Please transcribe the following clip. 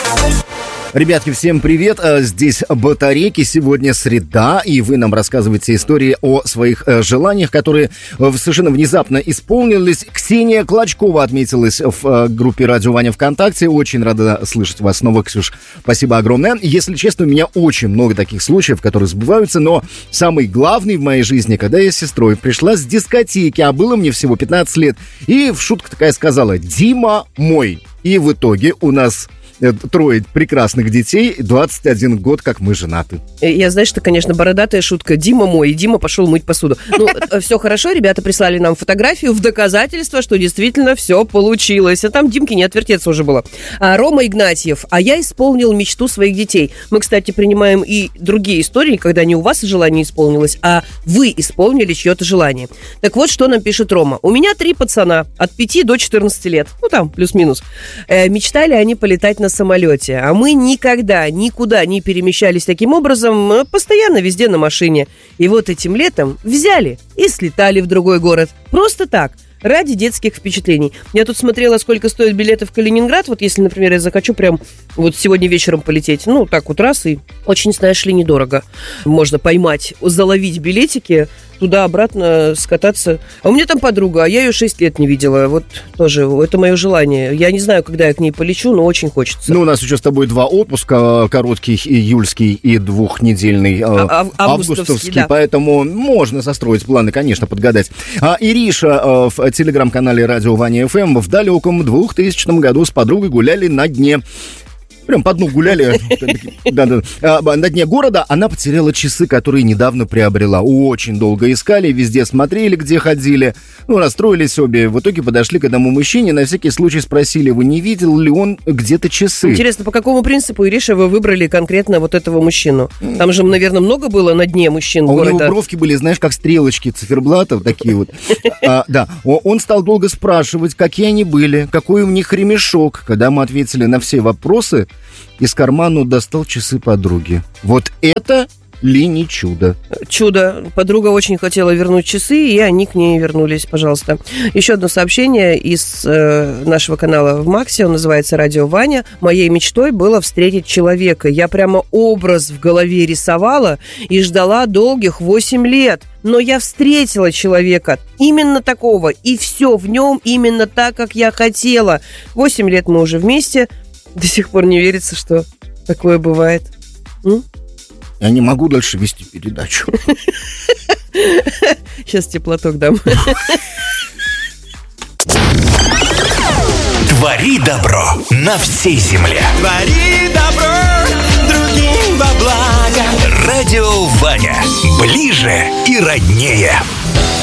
Ребятки, всем привет! Здесь Батарейки. Сегодня среда, и вы нам рассказываете истории о своих желаниях, которые совершенно внезапно исполнились. Ксения Клочкова отметилась в группе «Радио Ваня» ВКонтакте. Очень рада слышать вас снова, Ксюш. Спасибо огромное. Если честно, у меня очень много таких случаев, которые сбываются, но самый главный в моей жизни, когда я с сестрой пришла с дискотеки, а было мне всего 15 лет, и в шутку такая сказала: «Дима мой». И в итоге у нас 3 прекрасных детей, 21 год, как мы женаты. Я, знаешь, что, конечно, бородатая шутка. Дима мой, и Дима пошел мыть посуду. Ну, все хорошо, ребята прислали нам фотографию в доказательство, что действительно все получилось. А там Димке не отвертеться уже было. Рома Игнатьев. А я исполнил мечту своих детей. Мы, кстати, принимаем и другие истории, когда не у вас желание исполнилось, а вы исполнили чье-то желание. Так вот, что нам пишет Рома. У меня 3 пацана от 5 до 14 лет. Ну, там, плюс-минус. Мечтали они полетать на самолете, а мы никогда, никуда не перемещались таким образом, постоянно везде на машине. И вот этим летом взяли и слетали в другой город. Просто так, ради детских впечатлений. Я тут смотрела, сколько стоят билеты в Калининград. Вот если, например, я захочу прям вот сегодня вечером полететь, ну, так вот раз, и очень, знаешь ли, недорого. Можно поймать, заловить билетики, туда-обратно скататься. А у меня там подруга, а я ее 6 лет не видела. Вот тоже, это мое желание. Я не знаю, когда я к ней полечу, но очень хочется. Ну, у нас еще с тобой 2 отпуска, короткий июльский и 2-недельный августовский, да. Поэтому можно состроить планы, конечно, подгадать. Ириша в телеграм-канале «Радио Ваня ФМ» в далеком 2000 году с подругой гуляли на дне. Прям по дну гуляли на дне города. Она потеряла часы, которые недавно приобрела. Очень долго искали, везде смотрели, где ходили. Ну, расстроились обе. В итоге подошли к одному мужчине, на всякий случай спросили, вы не видел ли он где-то часы? Интересно, по какому принципу, Ириша, вы выбрали конкретно вот этого мужчину? Там же, наверное, много было на дне мужчин города. У него бровки были, знаешь, как стрелочки циферблатов, такие вот. Да, он стал долго спрашивать, какие они были, какой у них ремешок. Когда мы ответили на все вопросы, из кармана достал часы подруги. Вот это ли не чудо? Чудо. Подруга очень хотела вернуть часы, и они к ней вернулись, пожалуйста. Еще одно сообщение из нашего канала в Максе. Он называется «Радио Ваня». Моей мечтой было встретить человека. Я прямо образ в голове рисовала и ждала долгих 8 лет. Но я встретила человека именно такого, и все в нем именно так, как я хотела. 8 лет мы уже вместе. До сих пор не верится, что такое бывает. Я не могу дальше вести передачу. Сейчас тебе платок дам. Твори добро на всей земле. Твори добро другим во благо. Радио Ваня. Ближе и роднее.